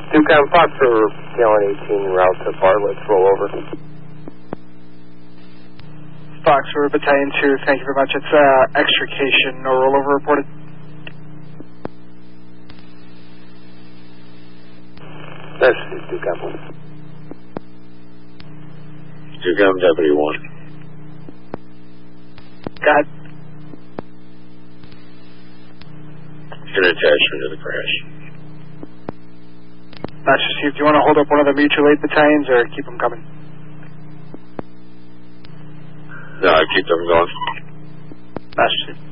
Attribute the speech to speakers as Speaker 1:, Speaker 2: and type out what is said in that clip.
Speaker 1: Ducom Fox for Gallon 18, route to Bartlett's, roll over.
Speaker 2: Fox for Battalion 2, thank you very much. It's extrication, no rollover reported.
Speaker 1: That's Ducom.
Speaker 3: Ducom Deputy 1.
Speaker 2: Go ahead.
Speaker 3: An attachment to the crash.
Speaker 2: Master Chief, do you want to hold up one of the mutual aid battalions or keep them coming?
Speaker 3: No, keep them going.
Speaker 2: Master Chief.